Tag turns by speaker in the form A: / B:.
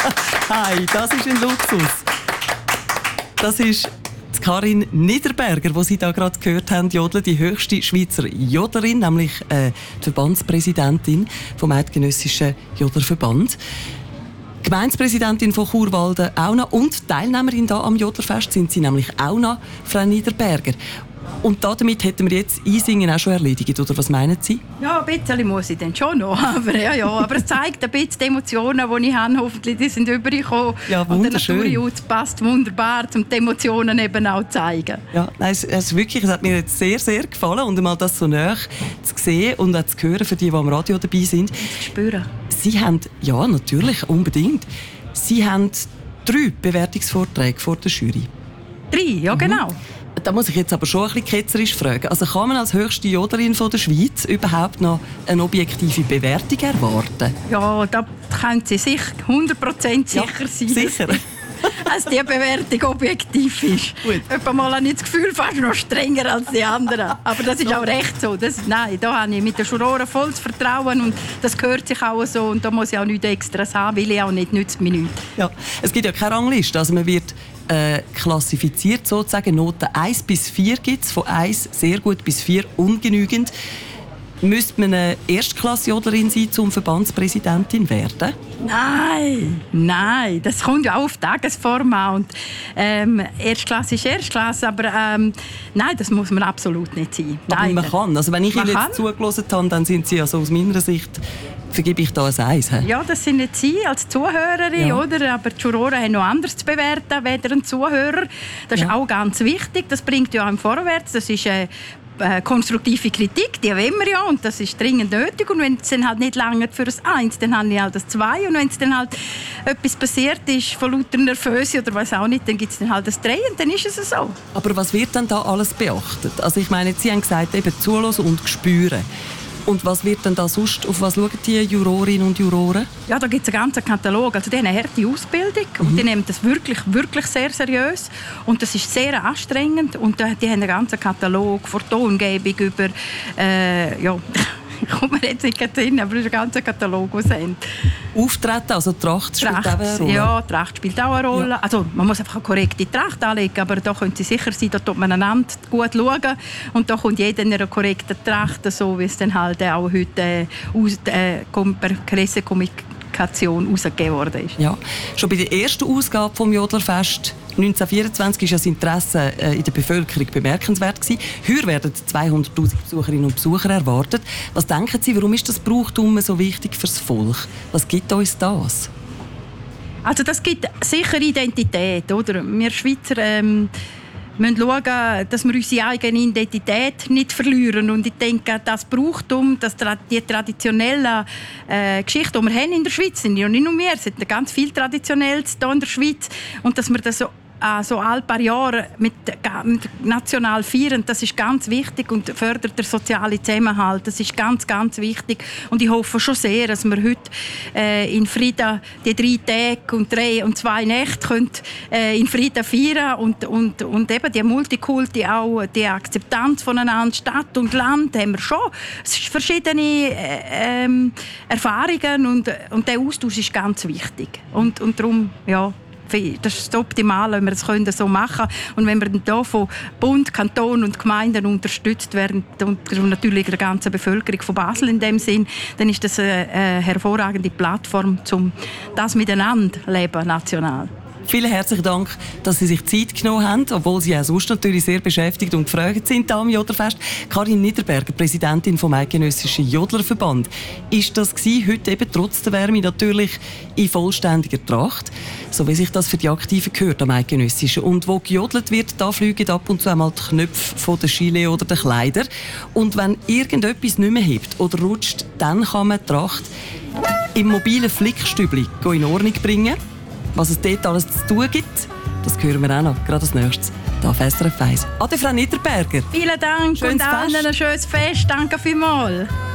A: Hey, das ist ein Luxus. Das ist Karin Niederberger, die Sie da gerade gehört haben, jodeln, die höchste Schweizer Jodlerin, nämlich die Verbandspräsidentin vom Eidgenössischen Jodlerverband. Gemeindepräsidentin von Churwalden auch noch und Teilnehmerin da am Jodlerfest sind Sie nämlich auch noch, Frau Niederberger. Und damit hätten wir jetzt Einsingen auch schon erledigt, oder was meinen Sie?
B: Ja, ein bisschen muss ich dann schon noch. Aber es zeigt ein bisschen die Emotionen, die ich habe. Hoffentlich die sind übergekommen.
A: Ja, wunderschön.
B: Und der Naturjutz passt wunderbar, um die Emotionen eben auch zu zeigen.
A: Ja, nein, es hat mir jetzt sehr, sehr gefallen. Und einmal das so nah zu sehen und auch zu hören für die am Radio dabei sind.
B: Zu spüren.
A: Sie haben, ja, natürlich, unbedingt. Sie haben 3 Bewertungsvorträge vor der Jury.
B: 3, ja genau.
A: Da muss ich jetzt aber schon ein bisschen ketzerisch fragen. Also kann man als höchste Jodlerin von der Schweiz überhaupt noch eine objektive Bewertung erwarten?
B: Ja, da können Sie sich 100% sicher sein.
A: Sicher?
B: Dass die Bewertung objektiv ist. Mal habe ich das Gefühl, fast noch strenger als die anderen. Aber das ist auch recht so. Nein, da habe ich mit den Juroren volles Vertrauen und das gehört sich auch so. Und da muss ich auch nichts extra haben, weil ich auch nicht nützt mir nichts.
A: Ja, es gibt ja keine Rangliste. Also man wird klassifiziert sozusagen. Noten 1 bis 4 gibt es, von 1 sehr gut bis 4 ungenügend. Müsste man eine Erstklasse-Jodlerin sein, um Verbandspräsidentin werden?
B: Nein, das kommt ja auch auf Tagesform an. Und, Erstklasse ist Erstklasse, aber nein, das muss man absolut nicht sein.
A: Aber man kann. Also wenn ich Ihnen jetzt zugelassen habe, dann sind Sie also aus meiner Sicht, vergebe ich da ein Eis. He?
B: Ja, das sind nicht Sie als Zuhörerin,
A: ja.
B: oder? Aber die Juroren haben noch anders zu bewerten, weder ein Zuhörer. Das ist auch ganz wichtig. Das bringt ja einem vorwärts. Das ist konstruktive Kritik, die wollen wir ja und das ist dringend nötig. Und wenn es dann halt nicht lange für das 1, dann habe ich halt das 2. Und wenn es dann halt etwas passiert ist, von lauter Nervöse oder was auch nicht, dann gibt es dann halt das 3 und dann ist es so.
A: Aber was wird denn da alles beachtet? Also ich meine, Sie haben gesagt, eben zuhören und spüren. Und was wird denn da sonst, auf was schauen die Jurorinnen und Juroren?
B: Ja, da gibt es einen ganzen Katalog. Also die haben eine harte Ausbildung und die nehmen das wirklich, wirklich sehr seriös. Und das ist sehr anstrengend. Und die haben einen ganzen Katalog von Tongebung über, ich komme mir jetzt nicht hin, aber es ist ein ganzer Katalog, den sie haben.
A: Auftreten, also Tracht spielt auch eine Rolle?
B: Ja, Tracht spielt auch eine Rolle. Ja. Also, man muss einfach eine korrekte Tracht anlegen, aber da können Sie sicher sein, da tut man einander gut schauen. Und da kommt jeder in einer korrekten Tracht, so wie es dann halt auch heute per Pressekommunikation rausgegeben worden ist.
A: Ja. Schon bei der ersten Ausgabe des Jodlerfest 1924 war das Interesse in der Bevölkerung bemerkenswert gewesen. Heuer werden 200'000 Besucherinnen und Besucher erwartet. Was denken Sie, warum ist das Brauchtum so wichtig fürs Volk? Was gibt uns das?
B: Also das gibt sicher Identität, oder? Wir Schweizer müssen schauen, dass wir unsere eigene Identität nicht verlieren. Und ich denke, das Brauchtum, die traditionellen Geschichten, die wir haben in der Schweiz, sind ja nicht nur wir, es sind ganz viel Traditionelles hier in der Schweiz. Und dass wir das so alle paar Jahre mit national feiern, das ist ganz wichtig und fördert den sozialen Zusammenhalt. Das ist ganz, ganz wichtig. Und ich hoffe schon sehr, dass wir heute in Frieden die 3 Tage und 3 und 2 Nächte können, in Frieden feiern und eben die Multikulti, auch die Akzeptanz voneinander, Stadt und Land, haben wir schon. Es sind verschiedene Erfahrungen und der Austausch ist ganz wichtig. Und darum, ja, das ist das Optimale, wenn wir das so machen können. Und wenn wir dann hier von Bund, Kanton und Gemeinden unterstützt werden und natürlich der ganzen Bevölkerung von Basel in dem Sinn, dann ist das eine hervorragende Plattform, um das miteinander leben national.
A: Vielen herzlichen Dank, dass Sie sich Zeit genommen haben, obwohl Sie auch sonst natürlich sehr beschäftigt und gefragt sind am Jodlerfest. Karin Niederberger, Präsidentin vom Eidgenössischen Jodlerverband. Ist das gewesen, heute eben trotz der Wärme natürlich in vollständiger Tracht, so wie sich das für die Aktiven gehört am Eidgenössischen. Und wo gejodelt wird, da fliegen ab und zu einmal die Knöpfe von der Gilet oder der Kleider. Und wenn irgendetwas nicht mehr hebt oder rutscht, dann kann man die Tracht im mobilen Flickstübli in Ordnung bringen. Was es dort alles zu tun gibt, das hören wir auch noch, gerade als nächstes, hier auf SRF 1. Ade, Frau Niederberger.
B: Vielen Dank
A: schönes
B: und allen ein schönes Fest. Danke vielmals.